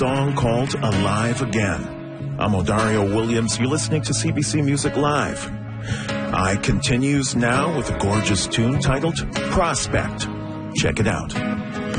song called Alive Again. I'm Odario Williams. You're listening to CBC Music Live. I continues now with a gorgeous tune titled Prospect. Check it out.